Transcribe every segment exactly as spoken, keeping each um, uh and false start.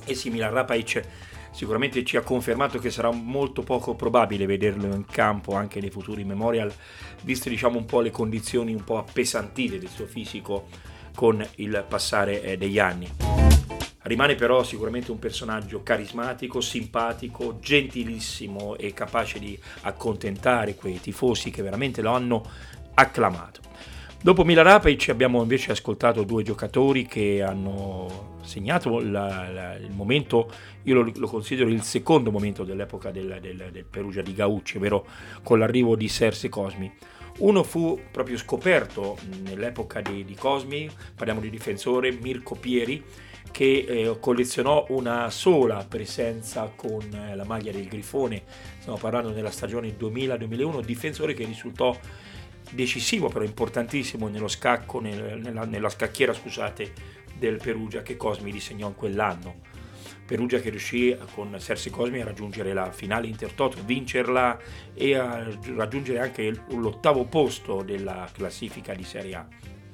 E sì, Milan Rapaic sicuramente ci ha confermato che sarà molto poco probabile vederlo in campo anche nei futuri Memorial, viste diciamo un po' le condizioni un po' appesantite del suo fisico con il passare eh, degli anni. Rimane però sicuramente un personaggio carismatico, simpatico, gentilissimo e capace di accontentare quei tifosi che veramente lo hanno acclamato. Dopo Milan Rapaic abbiamo invece ascoltato due giocatori che hanno segnato la, la, il momento, io lo, lo considero il secondo momento dell'epoca del, del, del Perugia di Gaucci, ovvero con l'arrivo di Serse Cosmi. Uno fu proprio scoperto nell'epoca di, di Cosmi, parliamo di difensore Mirko Pieri, che eh, collezionò una sola presenza con eh, la maglia del Grifone, stiamo parlando nella stagione duemila duemilauno, difensore che risultò decisivo però importantissimo nello scacco, nel, nella, nella scacchiera scusate, del Perugia che Cosmi disegnò in quell'anno. Perugia che riuscì con Serse Cosmi a raggiungere la finale Intertoto, vincerla e a raggiungere anche l'ottavo posto della classifica di Serie A.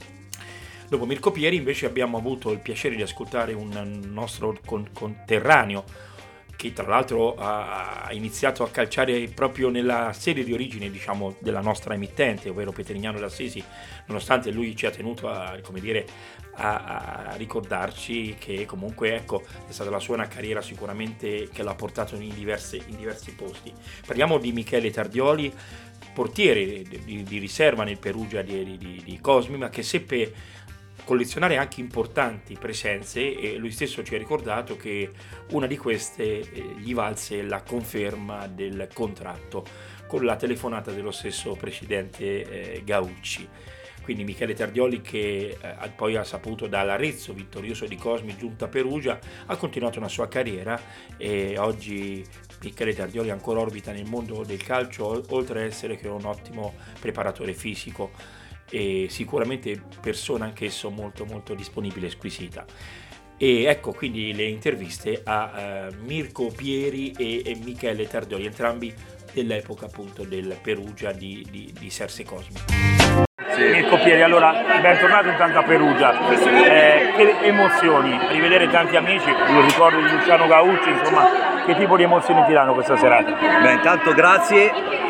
Dopo Mirko Pieri invece abbiamo avuto il piacere di ascoltare un nostro conterraneo che tra l'altro ha iniziato a calciare proprio nella sede di origine, diciamo, della nostra emittente, ovvero Petrignano d'Assisi, nonostante lui ci ha tenuto a, come dire, a, a ricordarci che comunque ecco è stata la sua una carriera sicuramente che l'ha portato in diversi, in diversi posti. Parliamo di Michele Tardioli, portiere di, di riserva nel Perugia di, di, di Cosmi, ma che seppe collezionare anche importanti presenze e lui stesso ci ha ricordato che una di queste eh, gli valse la conferma del contratto con la telefonata dello stesso presidente eh, Gaucci. Quindi Michele Tardioli che eh, poi ha saputo dall'Arezzo vittorioso di Cosmi giunto a Perugia ha continuato una sua carriera e oggi Michele Tardioli ancora orbita nel mondo del calcio, oltre ad essere che un ottimo preparatore fisico e sicuramente persona anch'esso molto molto disponibile e squisita. E ecco quindi le interviste a uh, Mirko Pieri e, e Michele Tardioli, entrambi dell'epoca appunto del Perugia di, di, di Serse Cosmi. Sì. Mirko Pieri, allora bentornato intanto a Perugia, eh, che emozioni, rivedere tanti amici, lo ricordo di Luciano Gaucci, insomma che tipo di emozioni ti danno questa serata? Beh, intanto grazie,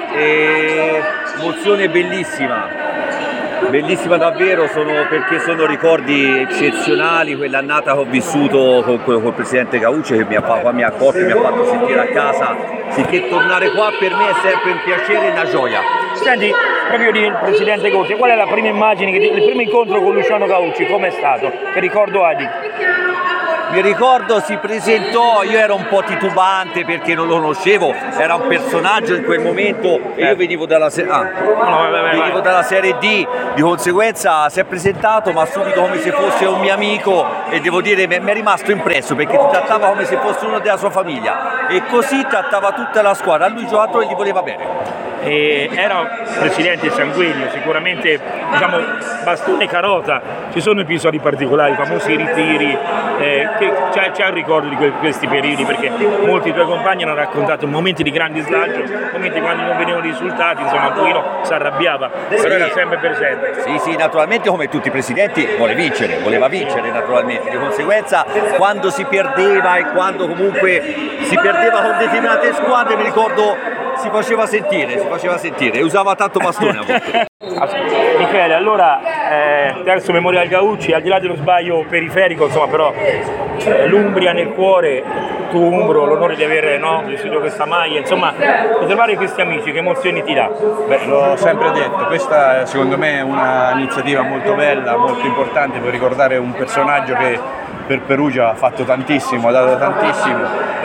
e... emozione bellissima. Bellissima davvero, sono, perché sono ricordi eccezionali, quell'annata che ho vissuto con, con, con il presidente Gaucci che mi ha, mi ha accolto e mi ha fatto sentire a casa, sicché tornare qua per me è sempre un piacere e una gioia. Senti, proprio di presidente Gaucci, qual è la prima immagine, che ti, il primo incontro con Luciano Gaucci, com'è stato? Che ricordo hai di? Mi ricordo si presentò, io ero un po' titubante perché non lo conoscevo, era un personaggio in quel momento e io venivo dalla, se- ah, no, venivo dalla Serie D, di conseguenza si è presentato ma subito come se fosse un mio amico e devo dire mi è rimasto impresso perché ti trattava come se fosse uno della sua famiglia e così trattava tutta la squadra, a lui giocatori gli voleva bene. E era presidente sanguigno, sicuramente diciamo bastone e carota, ci sono episodi particolari, famosi ritiri, eh, che c'è, c'è un ricordo di que- questi periodi perché molti tuoi compagni hanno raccontato momenti di grandi slancio, momenti quando non venivano i risultati, insomma Guino si arrabbiava, però sì, era sempre presente. Sì, sì, naturalmente come tutti i presidenti vuole vincere, voleva vincere naturalmente, di conseguenza quando si perdeva e quando comunque si perdeva con determinate squadre mi ricordo si faceva sentire, si faceva sentire e usava tanto bastone a volte. Michele, allora eh, terzo Memorial Gaucci, al di là dello sbaglio periferico, insomma però eh, l'Umbria nel cuore, tu Umbro, l'onore di avere no, vestito questa maglia, insomma conservare questi amici, che emozioni ti dà? Beh, l'ho sempre detto, questa secondo me è un'iniziativa molto bella, molto importante per ricordare un personaggio che per Perugia ha fatto tantissimo, ha dato tantissimo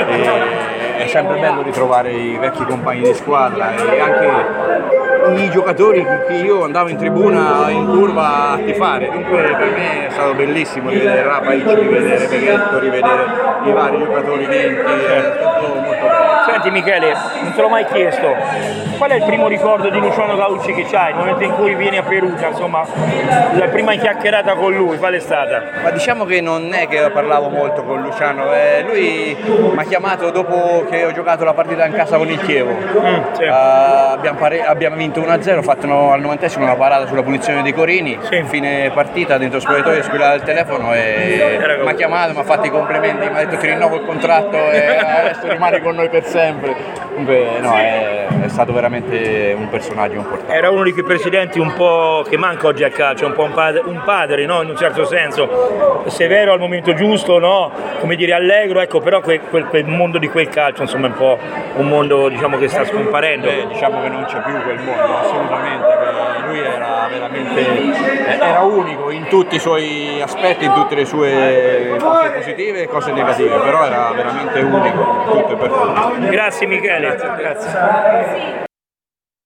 e è sempre bello ritrovare i vecchi compagni di squadra e anche i giocatori che io andavo in tribuna in curva a tifare, dunque per me è stato bellissimo rivedere Rapaic, rivedere Beghetto, rivedere i vari giocatori denti, è tutto molto bello. Senti Michele, non te l'ho mai chiesto, qual è il primo ricordo di Luciano Gaucci che c'hai, il momento in cui vieni a Perugia, insomma, la prima chiacchierata con lui, qual è stata? Ma diciamo che non è che parlavo molto con Luciano, eh, lui mi ha chiamato dopo che ho giocato la partita in casa con il Chievo, mm, sì. uh, abbiamo, pare- abbiamo vinto vinto uno a zero, ho fatto al novantesimo una parata sulla punizione di Corini, sì. Fine partita dentro lo spogliatoio, squillava il telefono e mi ha chiamato, mi ha fatto i complimenti, mi ha detto ti rinnovo il contratto e adesso rimani con noi per sempre. Comunque no, è, è stato veramente un personaggio importante. Era uno di quei presidenti un po' che manca oggi a calcio, un po' un padre, un padre, no? In un certo senso, severo al momento giusto, no? Come dire allegro, ecco, però quel, quel, quel mondo di quel calcio insomma è un po' un mondo, diciamo, che sta scomparendo. Beh, diciamo che non c'è più quel mondo, assolutamente. Lui era veramente era unico in tutti i suoi aspetti, in tutte le sue cose positive e cose negative, però era veramente unico, tutto e per tutto. Grazie Michele. Grazie. Grazie.